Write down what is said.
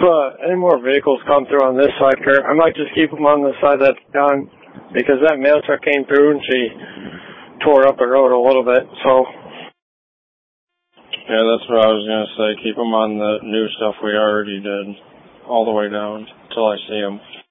any more vehicles come through on this side, Kurt, I might just keep them on the side that's done, because that mail truck came through and she tore up the road a little bit, so. Yeah, that's what I was going to say. Keep them on the new stuff we already did, all the way down, till I see them.